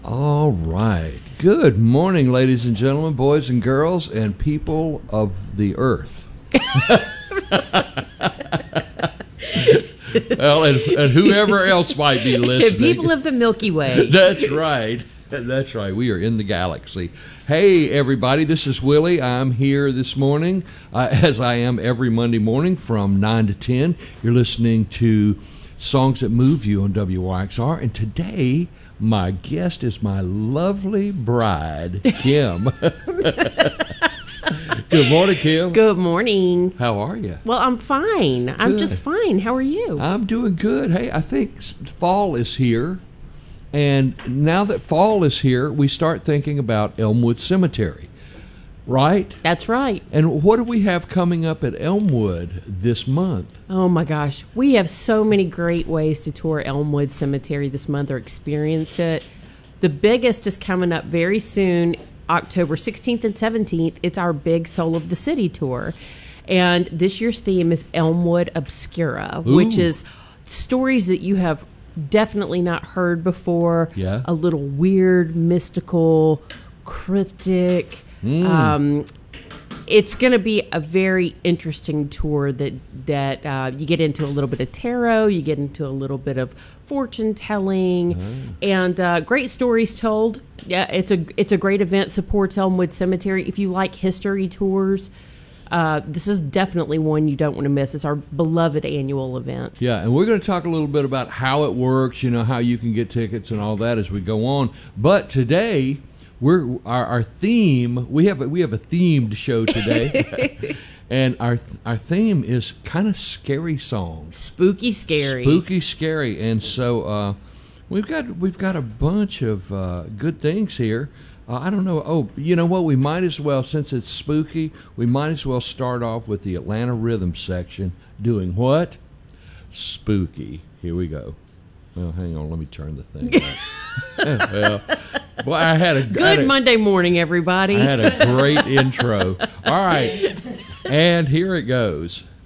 All right. Good morning, ladies and gentlemen, boys and girls, and people of the earth. Well, and whoever else might be listening. People of the Milky Way. That's right. That's right. We are in the galaxy. Hey, everybody. This is Willie. I'm here this morning, as I am every Monday morning from 9 to 10. You're listening to Songs That Move You on WYXR. And today, my guest is my lovely bride, Kim. Good morning, Kim. Good morning. How are you? Well, I'm fine. I'm just fine. How are you? I'm doing good. Hey, I think fall is here. And now that fall is here, we start thinking about Elmwood Cemetery, right? That's right. And what do we have coming up at Elmwood this month? Oh, my gosh. We have so many great ways to tour Elmwood Cemetery this month or experience it. The biggest is coming up very soon, October 16th and 17th. It's our big Soul of the City tour. And this year's theme is Elmwood Obscura, which is stories that you have definitely not heard before. Yeah. A little weird, mystical, cryptic. It's going to be a very interesting tour that you get into a little bit of tarot, you get into a little bit of fortune telling, and great stories told. Yeah, it's a great event. Supports Elmwood Cemetery. If you like history tours, this is definitely one you don't want to miss. It's our beloved annual event. Yeah, and we're going to talk a little bit about how it works, how you can get tickets and all that as we go on. But today, our theme, we have a themed show today. And our theme is kind of scary songs. Spooky scary. Spooky scary. And so we've got a bunch of good things here. I don't know. Oh, you know what? We might as well, since it's spooky, we might as well start off with the Atlanta Rhythm section doing what? Spooky. Here we go. Well, hang on. Let me turn the thing up. Well, boy, I had a good Monday morning, everybody. I had a great intro. All right. And here it goes.